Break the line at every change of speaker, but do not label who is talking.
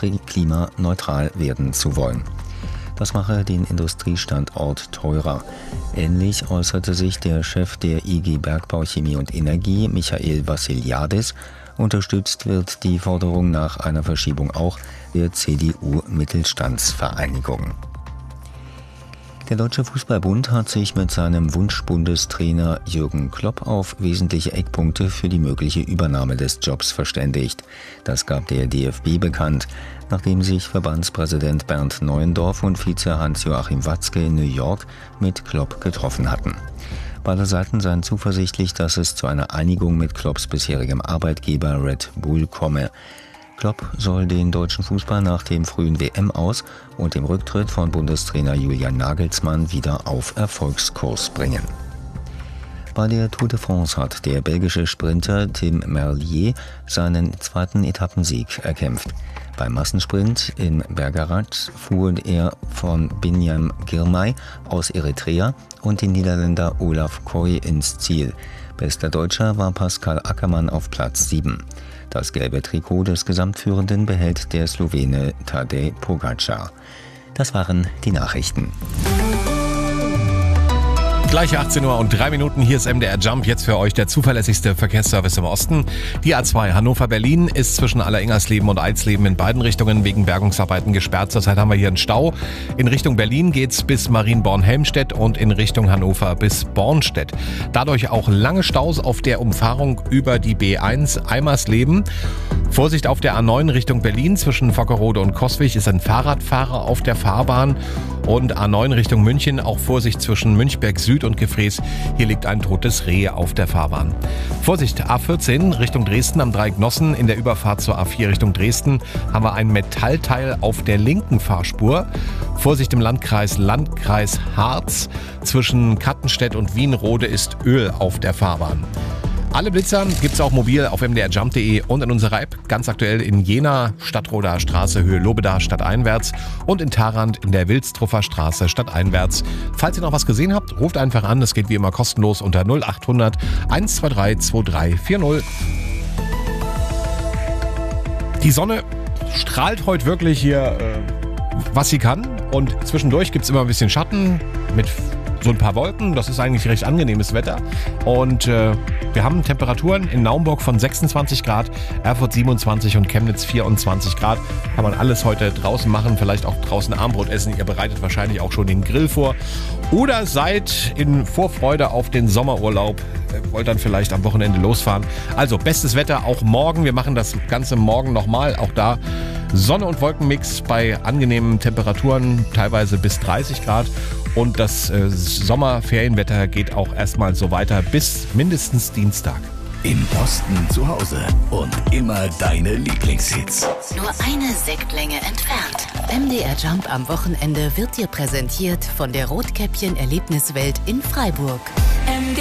klimaneutral werden zu wollen. Das mache den Industriestandort teurer. Ähnlich äußerte sich der Chef der IG Bergbau, Chemie und Energie, Michael Vassiliadis. Unterstützt wird die Forderung nach einer Verschiebung auch der CDU-Mittelstandsvereinigung. Der Deutsche Fußballbund hat sich mit seinem Wunschbundestrainer Jürgen Klopp auf wesentliche Eckpunkte für die mögliche Übernahme des Jobs verständigt. Das gab der DFB bekannt, nachdem sich Verbandspräsident Bernd Neuendorf und Vize Hans-Joachim Watzke in New York mit Klopp getroffen hatten. Beide Seiten seien zuversichtlich, dass es zu einer Einigung mit Klopps bisherigem Arbeitgeber Red Bull komme. Klopp soll den deutschen Fußball nach dem frühen WM-Aus und dem Rücktritt von Bundestrainer Julian Nagelsmann wieder auf Erfolgskurs bringen. Bei der Tour de France hat der belgische Sprinter Tim Merlier seinen zweiten Etappensieg erkämpft. Beim Massensprint in Bergerath fuhr er von Binyam Girmay aus Eritrea und den Niederländer Olaf Koy ins Ziel. Bester Deutscher war Pascal Ackermann auf Platz 7. Das gelbe Trikot des Gesamtführenden behält der Slowene Tadej Pogačar. Das waren die Nachrichten.
Gleich 18:03 Uhr, hier ist MDR Jump, jetzt für euch der zuverlässigste Verkehrsservice im Osten. Die A2 Hannover-Berlin ist zwischen Alleringsersleben und Eisleben in beiden Richtungen wegen Bergungsarbeiten gesperrt. Zurzeit haben wir hier einen Stau. In Richtung Berlin geht's bis Marienborn-Helmstedt und in Richtung Hannover bis Bornstedt. Dadurch auch lange Staus auf der Umfahrung über die B1 Eimersleben. Vorsicht auf der A9 Richtung Berlin zwischen Vockerode und Coswig ist ein Fahrradfahrer auf der Fahrbahn. Und A9 Richtung München, auch Vorsicht zwischen Münchberg Süd und Gefrees. Hier liegt ein totes Reh auf der Fahrbahn. Vorsicht, A14 Richtung Dresden am Dreieck Nossen. In der Überfahrt zur A4 Richtung Dresden haben wir ein Metallteil auf der linken Fahrspur. Vorsicht im Landkreis Harz. Zwischen Kattenstedt und Wienrode ist Öl auf der Fahrbahn. Alle Blitzer gibt's auch mobil auf mdrjump.de und in unserer App. Ganz aktuell in Jena, Stadtroder Straße, Höhe Lobeda, stadteinwärts und in Tharandt in der Wilstruffer Straße, stadteinwärts. Falls ihr noch was gesehen habt, ruft einfach an. Das geht wie immer kostenlos unter 0800 123 2340. Die Sonne strahlt heute wirklich hier, was sie kann. Und zwischendurch gibt's immer ein bisschen Schatten mit so ein paar Wolken. Das ist eigentlich recht angenehmes Wetter. Und wir haben Temperaturen in Naumburg von 26 Grad, Erfurt 27 und Chemnitz 24 Grad. Kann man alles heute draußen machen, vielleicht auch draußen Armbrot essen. Ihr bereitet wahrscheinlich auch schon den Grill vor. Oder seid in Vorfreude auf den Sommerurlaub. Wollt dann vielleicht am Wochenende losfahren. Also bestes Wetter auch morgen. Wir machen das Ganze morgen nochmal. Auch da Sonne- und Wolkenmix bei angenehmen Temperaturen, teilweise bis 30 Grad. Und das Sommerferienwetter geht auch erstmal so weiter bis mindestens Dienstag.
Im Osten zu Hause und immer deine Lieblingshits.
Nur eine Sektlänge entfernt. MDR Jump am Wochenende wird dir präsentiert von der Rotkäppchen Erlebniswelt in Freiburg.